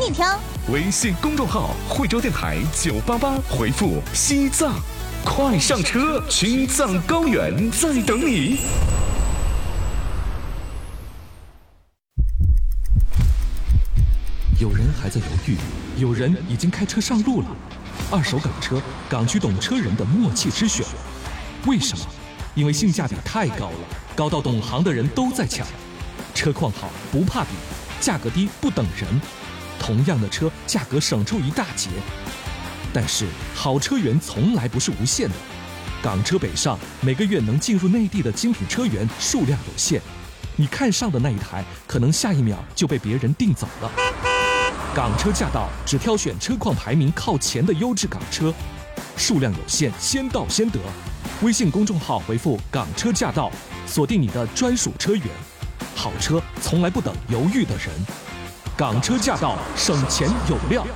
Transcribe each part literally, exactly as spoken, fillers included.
你听。 微信公众号惠州电台九八八，回复西藏，快上车，青藏高原在等你。 有人还在犹豫，有人已经开车上路了。二手港车，港区懂车人的默契之选。为什么？因为性价比太高了，高到懂行的人都在抢。车况好不怕比，价格低不等人。同样的车，价格省出一大截。但是好车源从来不是无限的，港车北上每个月能进入内地的精品车源数量有限，你看上的那一台，可能下一秒就被别人订走了。港车驾到，只挑选车况排名靠前的优质港车，数量有限，先到先得。微信公众号回复港车驾到，锁定你的专属车源。好车从来不等犹豫的人，港车驾到，省钱有料。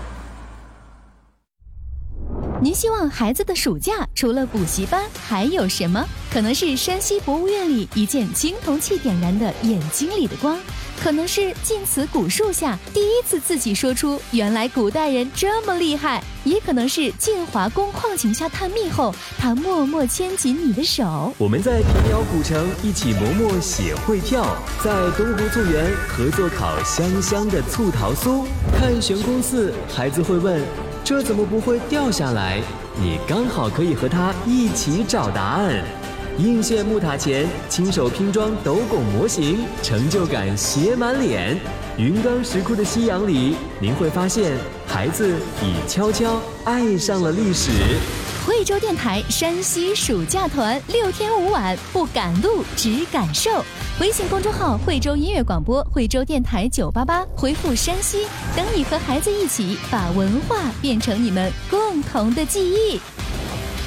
您希望孩子的暑假除了补习班还有什么？可能是山西博物院里一件青铜器点燃的眼睛里的光，可能是晋祠古树下第一次自己说出原来古代人这么厉害，也可能是晋华宫矿井下探秘后他默默牵紧你的手。 我们在平遥古城一起磨墨写会跳，在东湖醋园合作烤香香的醋桃酥，看悬空寺孩子会问这怎么不会掉下来，你刚好可以和他一起找答案。应县木塔前亲手拼装斗拱模型，成就感写满脸。云冈石窟的夕阳里，您会发现孩子已悄悄爱上了历史。 惠州电台山西暑假团，六天五晚，不赶路只感受。微信公众号惠州音乐广播，惠州电台九八八，回复山西，等你和孩子一起把文化变成你们共同的记忆。